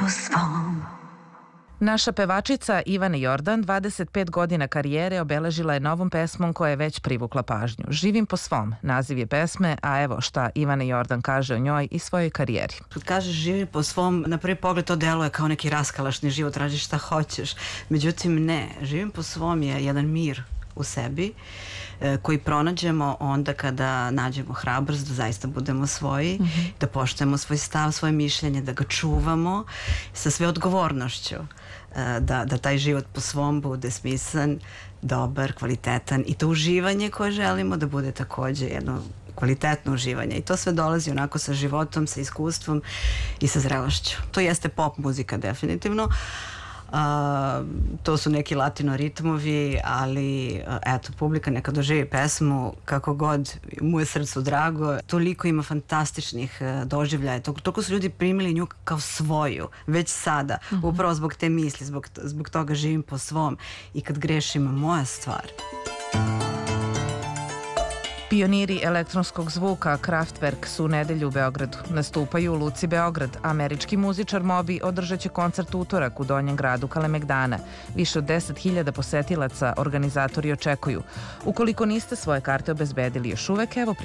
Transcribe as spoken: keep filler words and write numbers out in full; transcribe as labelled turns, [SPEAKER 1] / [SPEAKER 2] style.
[SPEAKER 1] po svom.
[SPEAKER 2] Naša pevačica Ivana Jordan dvadeset pet godina karijere obeležila je novom pesmom koja je već privukla pažnju. Živim po svom, naziv je pesme, a evo šta Ivana Jordan kaže o njoj i svojoj karijeri.
[SPEAKER 3] Kad kažeš živim po svom, na prvi pogled to deluje kao neki raskalašni život, radiš šta hoćeš. Međutim ne, živim po svom je jedan mir u sebi koji pronađemo onda kada nađemo hrabrost da zaista budemo svoji, mm-hmm. da poštujemo svoj stav, svoje mišljenje, da ga čuvamo sa sve odgovornošću, da, da taj život po svom bude smislen, dobar, kvalitetan i to uživanje koje želimo da bude takođe jedno kvalitetno uživanje i to sve dolazi onako sa životom, sa iskustvom i sa zrelošću. To jeste pop muzika definitivno. Uh, to su neki latino ritmovi, ali uh, eto, publika neka doživi pesmu kako god mu je srcu drago. Toliko ima fantastičnih uh, doživljaja, toliko su ljudi primili nju kao svoju već sada, mm-hmm. upravo zbog te misli, zbog, zbog toga živim po svom i kad grešim moja stvar.
[SPEAKER 2] Pioniri elektronskog zvuka Kraftwerk su u nedelju u Beogradu. Nastupaju u Luci Beograd. Američki muzičar Moby održat će koncert utorak u Donjem gradu Kalemegdana. Više od deset hiljada posetilaca organizatori očekuju. Ukoliko niste svoje karte obezbedili još uvek, evo